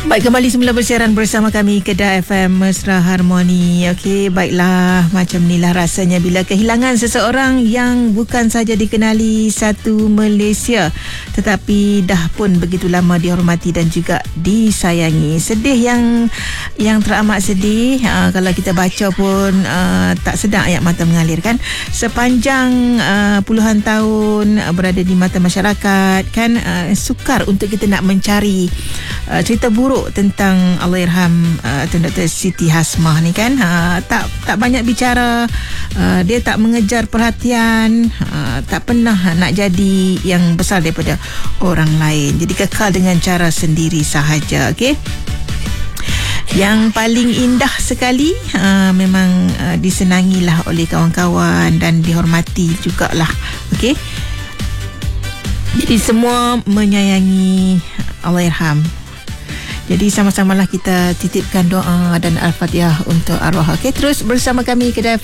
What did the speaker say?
Baik, kembali semula bersiaran bersama kami Kedah FM Mesra Harmoni. Okey, baiklah, macam inilah rasanya bila kehilangan seseorang yang bukan saja dikenali satu Malaysia, tetapi dah pun begitu lama dihormati dan juga disayangi. Sedih yang teramat sedih. Kalau kita baca pun tak sedar ayat mata mengalir kan. Sepanjang puluhan tahun berada di mata masyarakat kan, sukar untuk kita nak mencari cerita buruk tentang Allahyarham Tun Dr. Siti Hasmah ni kan. Tak banyak bicara, dia tak mengejar perhatian, tak pernah nak jadi yang besar daripada orang lain. Jadi kekal dengan cara sendiri sahaja. Okey, yang paling indah sekali memang disenangilah oleh kawan-kawan dan dihormati jugalah. Okey, jadi semua menyayangi Allahyarham. Jadi sama-samalah kita titipkan doa dan Al-Fatihah untuk arwah. Okey, terus bersama kami Kedah FM.